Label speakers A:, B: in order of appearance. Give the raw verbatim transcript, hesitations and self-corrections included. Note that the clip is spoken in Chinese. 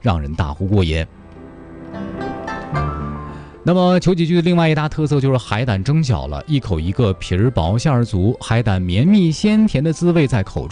A: 让人大呼过瘾。那么球鲫居的另外一大特色就是海胆蒸饺了，一口一个皮儿薄馅儿足，海胆绵密鲜甜的滋味在口中